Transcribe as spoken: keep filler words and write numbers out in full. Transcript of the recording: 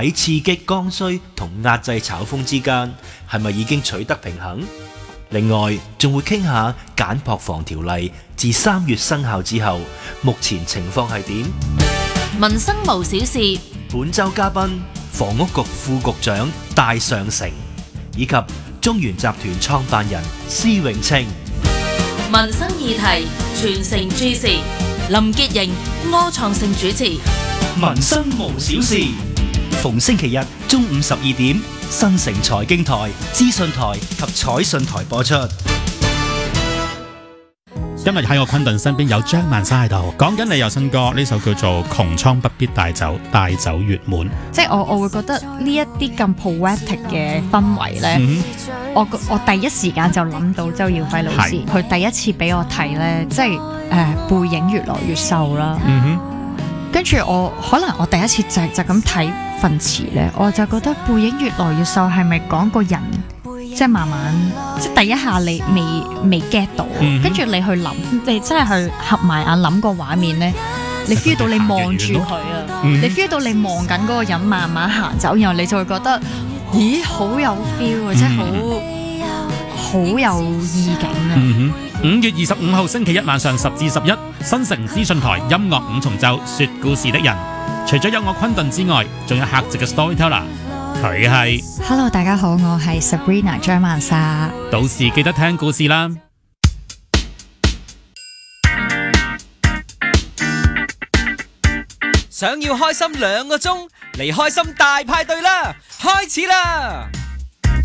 喺刺激剛需同壓制炒風之間，係咪已經取得平衡？另外，仲會傾下簡樸房條例自三月生效之後，目前情況係點？ 民生無小事， 本週嘉賓房屋局副局長戴尚誠，以及中原集團創辦人施永青。 民生議題全城注視，林潔瑩、柯創盛主持。 民生無小事，逢星期日中午十二點，新城財經台、資訊台及彩訊台播出。 今日喺我昆頓身邊有張曼莎喺度，講緊你有新歌，呢首叫做《窮蒼不必帶走，帶走月滿》。 即係我我會覺得呢一啲咁 poetic 嘅氛圍咧， 嗯、 我我第一時間就諗到周耀輝老師，佢第一次俾我睇咧，即係誒、呃、背影越來越瘦啦。 嗯哼， 跟住我可能我第一次就就咁睇份詞咧，我就覺得背影越來越瘦係咪講個人？即係慢慢，即係第一下你未未 get 到，跟住、嗯、你去諗，你真係去合埋眼諗個畫面咧，你 feel 到你望住佢啊，你 feel 到你望緊嗰個人慢慢行走，然後你就會覺得，咦，好有 feel 啊，即係好好有意境啊！ 嗯哼，五月二十五號星期一晚上十至十一，新城資訊台音樂五重奏，說故事的人，除咗有我昆頓之外，仲有客席嘅 storyteller。佢係 Hello， 大家好，我係 Sabrina 張曼莎。 到時記得聽故事啦。 想要開心兩個鐘，嚟開心大派對啦！開始啦！